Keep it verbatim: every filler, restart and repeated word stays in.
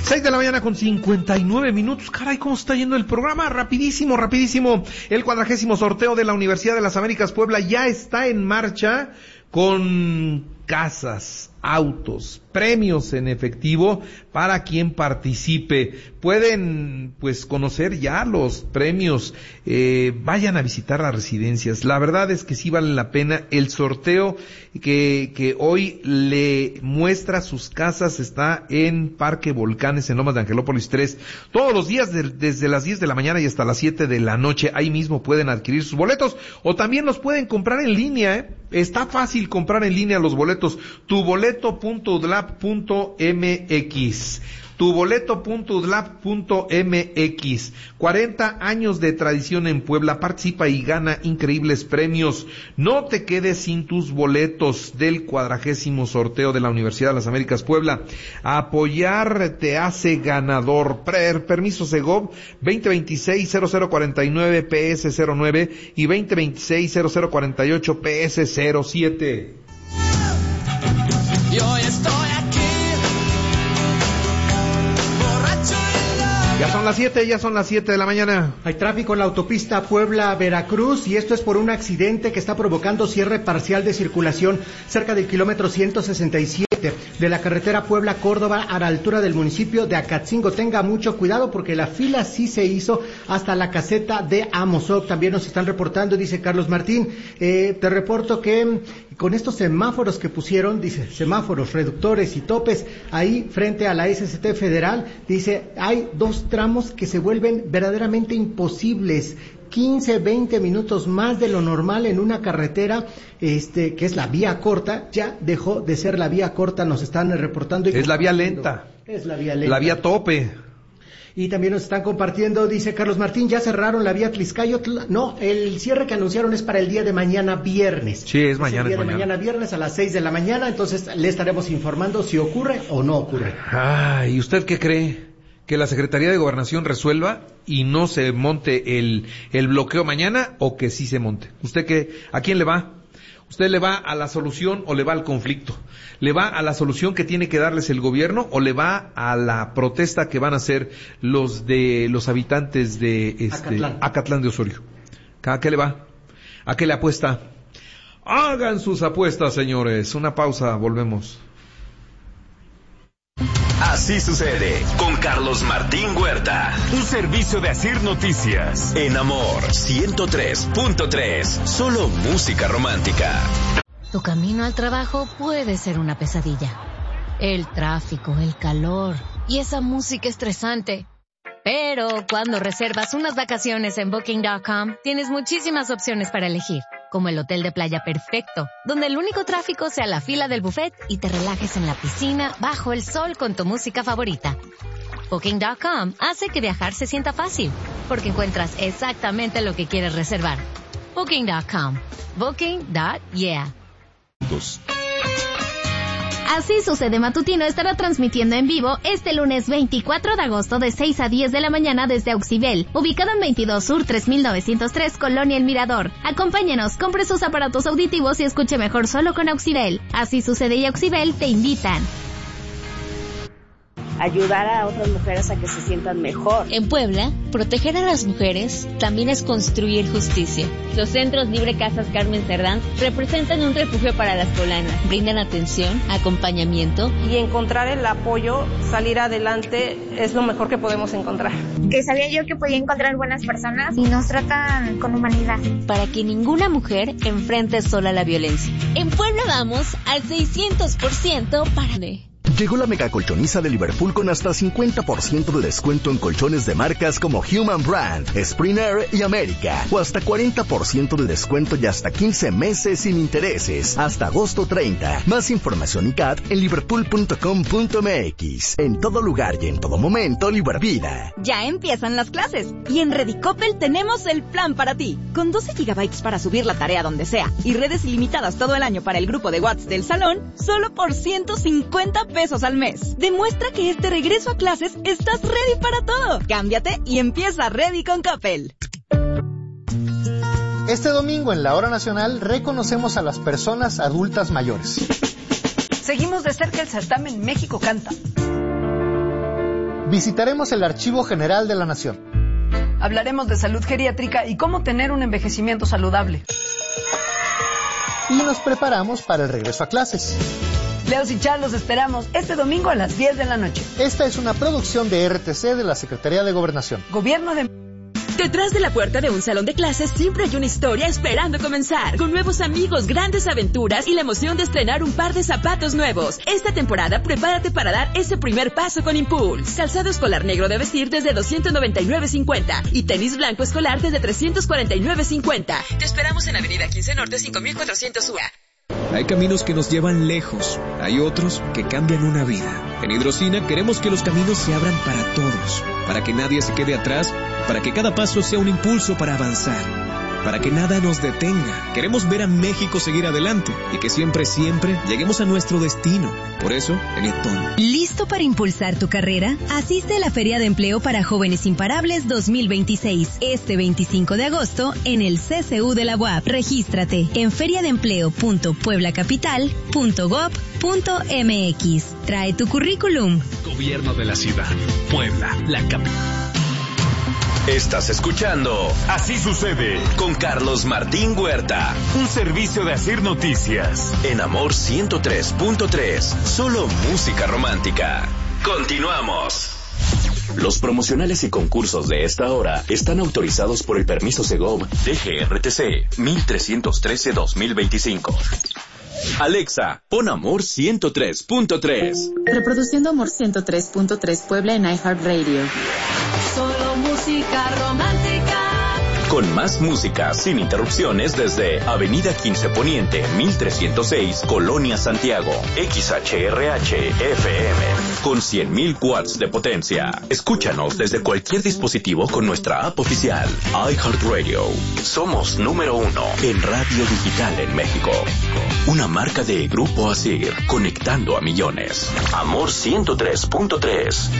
seis de la mañana con cincuenta y nueve minutos. Caray, ¿cómo está yendo el programa? Rapidísimo, rapidísimo. El cuadragésimo sorteo de la Universidad de las Américas Puebla ya está en marcha con casas, autos, premios en efectivo para quien participe. Pueden pues conocer ya los premios, eh, vayan a visitar las residencias. La verdad es que sí vale la pena. El sorteo que, que hoy le muestra sus casas está en Parque Volcanes, en Lomas de Angelópolis tres, todos los días de, desde las diez de la mañana y hasta las siete de la noche. Ahí mismo pueden adquirir sus boletos o también los pueden comprar en línea, ¿eh? Está fácil comprar en línea los boletos. tuboleto punto u d l a p punto m x tuboleto punto u d l a p punto m x. cuarenta años de tradición en Puebla. Participa y gana increíbles premios. No te quedes sin tus boletos del cuadragésimo sorteo de la Universidad de las Américas Puebla. Apoyar te hace ganador. Per, permiso Segov veinte veintiséis cero cero cuarenta y nueve P S cero nueve y veinte veintiséis cero cero cuarenta y ocho P S cero siete. Yo estoy aquí. Ya son las siete, ya son las siete de la mañana. Hay tráfico en la autopista Puebla-Veracruz y esto es por un accidente que está provocando cierre parcial de circulación cerca del kilómetro ciento sesenta y siete de la carretera Puebla-Córdoba a la altura del municipio de Acatzingo. Tenga mucho cuidado porque la fila sí se hizo hasta la caseta de Amozoc. También nos están reportando, dice Carlos Martín, eh, te reporto que con estos semáforos que pusieron, dice, semáforos, reductores y topes, ahí frente a la S S T Federal, dice, hay dos tramos que se vuelven verdaderamente imposibles. quince, veinte minutos más de lo normal en una carretera, este, que es la vía corta, ya dejó de ser la vía corta, nos están reportando. Y es la vía lenta. Es la vía lenta. La vía tope. Y también nos están compartiendo, dice Carlos Martín, ya cerraron la vía Tliscayotl. No, el cierre que anunciaron es para el día de mañana viernes. Sí, es mañana. Es el día es de mañana. mañana viernes a las seis de la mañana, entonces le estaremos informando si ocurre o no ocurre. Ah, ¿y usted qué cree? ¿Que la Secretaría de Gobernación resuelva y no se monte el, el bloqueo mañana o que sí se monte? ¿Usted qué? ¿A quién le va? ¿Usted le va a la solución o le va al conflicto? ¿Le va a la solución que tiene que darles el gobierno o le va a la protesta que van a hacer los de los habitantes de este Acatlán, Acatlán de Osorio? ¿A qué le va? ¿A qué le apuesta? Hagan sus apuestas, señores. Una pausa, volvemos. Así sucede con Carlos Martín Huerta. Un servicio de Asir Noticias. En Amor ciento tres punto tres. Solo música romántica. Tu camino al trabajo puede ser una pesadilla. El tráfico, el calor y esa música estresante. Pero cuando reservas unas vacaciones en Booking punto com, tienes muchísimas opciones para elegir, como el hotel de playa perfecto, donde el único tráfico sea la fila del buffet y te relajes en la piscina bajo el sol con tu música favorita. Booking punto com hace que viajar se sienta fácil, porque encuentras exactamente lo que quieres reservar. Booking punto com. Booking punto yeah. Así Sucede Matutino estará transmitiendo en vivo este lunes veinticuatro de agosto de seis a diez de la mañana desde Auxibel, ubicado en veintidós Sur tres mil novecientos tres, Colonia El Mirador. Acompáñenos, compre sus aparatos auditivos y escuche mejor solo con Auxibel. Así Sucede y Auxibel te invitan. Ayudar a otras mujeres a que se sientan mejor. En Puebla, proteger a las mujeres también es construir justicia. Los centros Libre Casas Carmen Cerdán representan un refugio para las poblanas. Brindan atención, acompañamiento. Y encontrar el apoyo, salir adelante, es lo mejor que podemos encontrar. Que sabía yo que podía encontrar buenas personas y nos tratan con humanidad. Para que ninguna mujer enfrente sola la violencia. En Puebla vamos al seiscientos por ciento para... Llegó la mega colchoniza de Liverpool con hasta cincuenta por ciento de descuento en colchones de marcas como Human Brand, Springer y América. O hasta cuarenta por ciento de descuento y hasta quince meses sin intereses. Hasta agosto treinta. Más información y C A T en liverpool punto com punto m x. En todo lugar y en todo momento, Livervida. Ya empiezan las clases. Y en Redicopel tenemos el plan para ti. Con doce gigabytes para subir la tarea donde sea. Y redes ilimitadas todo el año para el grupo de WhatsApp del salón. Solo por ciento cincuenta pesos al mes. Demuestra que este regreso a clases estás ready para todo. Cámbiate y empieza ready con Coppel. Este domingo en la Hora Nacional reconocemos a las personas adultas mayores. Seguimos de cerca el certamen México Canta. Visitaremos el Archivo General de la Nación. Hablaremos de salud geriátrica y cómo tener un envejecimiento saludable. Y nos preparamos para el regreso a clases. Leos y Char los esperamos este domingo a las diez de la noche. Esta es una producción de R T C de la Secretaría de Gobernación. Gobierno de... Detrás de la puerta de un salón de clases siempre hay una historia esperando comenzar, con nuevos amigos, grandes aventuras y la emoción de estrenar un par de zapatos nuevos. Esta temporada prepárate para dar ese primer paso con Impulse. Calzado escolar negro de vestir desde doscientos noventa y nueve cincuenta y tenis blanco escolar desde trescientos cuarenta y nueve cincuenta. Te esperamos en Avenida quince Norte cinco mil cuatrocientos U A. Hay caminos que nos llevan lejos, hay otros que cambian una vida. En Hidrocina queremos que los caminos se abran para todos, para que nadie se quede atrás, para que cada paso sea un impulso para avanzar, para que nada nos detenga. Queremos ver a México seguir adelante y que siempre, siempre lleguemos a nuestro destino. Por eso, en Etón. ¿Listo para impulsar tu carrera? Asiste a la Feria de Empleo para Jóvenes Imparables dos mil veintiséis, este veinticinco de agosto en el C C U de la U A P. Regístrate en feriadeempleo punto puebla capital punto gob punto m x. Trae tu currículum. Gobierno de la Ciudad, Puebla, la capital. Estás escuchando Así Sucede con Carlos Martín Huerta. Un servicio de Asir Noticias. En Amor ciento tres punto tres. Solo música romántica. Continuamos. Los promocionales y concursos de esta hora están autorizados por el permiso Segov D G R T C mil trescientos trece dos mil veinticinco. Alexa, pon Amor ciento tres punto tres. Reproduciendo Amor ciento tres punto tres Puebla en iHeartRadio. Solo música romántica. Con más música sin interrupciones desde Avenida quince Poniente, mil trescientos seis, Colonia Santiago. X H R H F M con cien mil watts de potencia. Escúchanos desde cualquier dispositivo con nuestra app oficial iHeartRadio. Somos número uno en radio digital en México. Una marca de Grupo Asir, conectando a millones. Amor ciento tres punto tres.